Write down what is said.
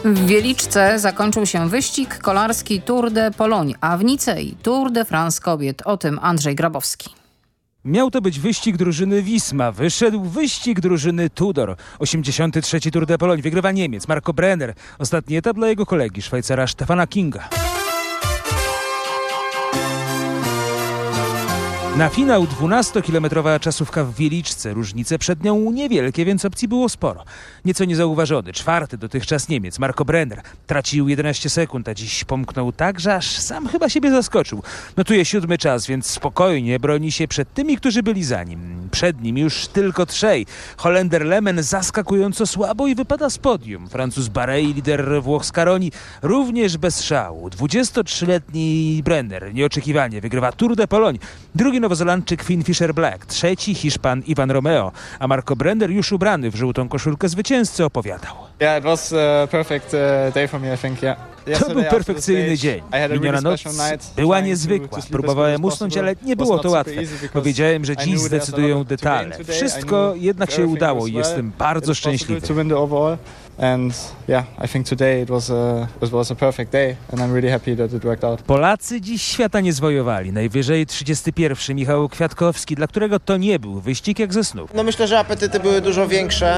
W Wieliczce zakończył się wyścig kolarski Tour de Pologne, a w Nicei Tour de France kobiet. O tym Andrzej Grabowski. Miał to być wyścig drużyny Wisma. Wyszedł wyścig drużyny Tudor. 83. Tour de Pologne wygrywa Niemiec Marco Brenner. Ostatni etap dla jego kolegi Szwajcara Stefana Kinga. Na finał 12-kilometrowa czasówka w Wieliczce. Różnice przed nią niewielkie, więc opcji było sporo. Nieco niezauważony, czwarty dotychczas Niemiec Marco Brenner. Tracił 11 sekund, a dziś pomknął tak, że aż sam chyba siebie zaskoczył. Notuje 7. czas, więc spokojnie broni się przed tymi, którzy byli za nim. Przed nim już tylko trzej. Holender Lemen zaskakująco słabo i wypada z podium. Francuz Barei, lider Włoch Scaroni, również bez szału. 23-letni Brenner nieoczekiwanie wygrywa Tour de Pologne. Drugi Nowozelandczyk Finn Fisher-Black, trzeci Hiszpan Ivan Romeo, a Marco Brenner już ubrany w żółtą koszulkę zwycięzcy opowiadał. To był perfekcyjny dzień. Miniona noc była niezwykła. Próbowałem usnąć, ale nie było to łatwe. Powiedziałem, że dziś zdecydują detale. Wszystko jednak się udało i jestem bardzo szczęśliwy. Polacy dziś świata nie zwojowali. Najwyżej 31. Michał Kwiatkowski, dla którego to nie był wyścig jak ze snu. No myślę, że apetyty były dużo większe.